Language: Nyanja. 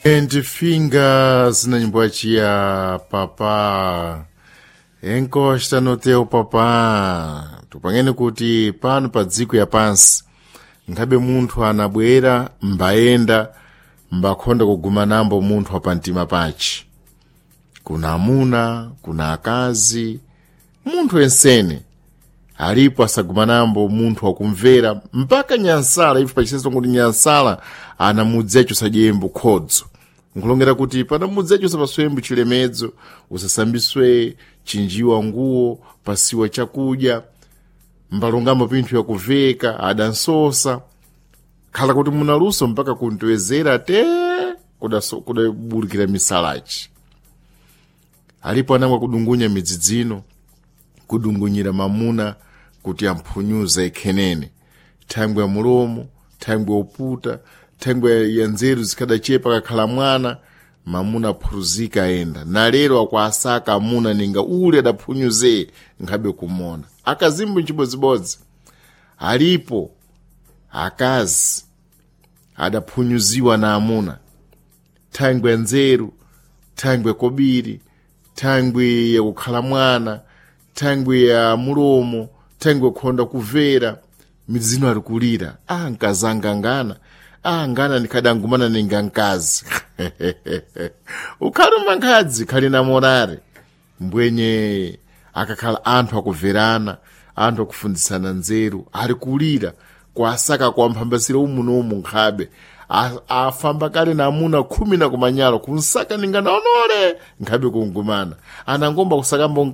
And fingers na nyimbo ya papa encosta no teu papa tupangene kuti pano pa dziko ya pansi ngabe munthu anabwera mbayenda mbakhonda kuguma nambo munthu wapantima pachi kuna amuna kuna akazi munthu ensene alipo asaguma nambo munthu wakumvera mpaka nyansala ife pachisenso kuti nyansala anamudzecho sajembo khodzo nkulongera kuti pana mudzecho sapaswembu chilemedzo usasambiswe chinjiwa nguo pasiwa chakudya mbalongamo pinthu yakuveka adansosa khala kuti munaluso mpaka kuntwezera te kudaburikira misalachi alipo anamwa kudungunya midzidzino kudungunyira mamuna kuti amphunyuza ikhenene thangwe ya mulomo thangwe oputa thangwe ya nzeru zikadachepa kakhala mwana mamuna aphuruzika aenda na lero akwasaka amuna ninga ule adaphunyuze nkhabe kumona akazimbu nchibodzibodzi alipo akazi adaphunyuziwa na amuna thangwe ya nzeru thangwe kobiri thangwe ya kukhala mwana thangwe ya mulomo thangwe khonda kuvera midzino ali kulira nkazanga ngana ngana nikadangumana ninga nkazi ukhali mankadzi khali na morare mbwenye akakhala anthu akuverana anthu akufundisana nzeru ali kulira kwasaka kwamphambasira umunomu nkhabe afamba kale na amuna 10 na kumanyalo kunsaka ninga naonole nkhabe kungumana anangomba kusaka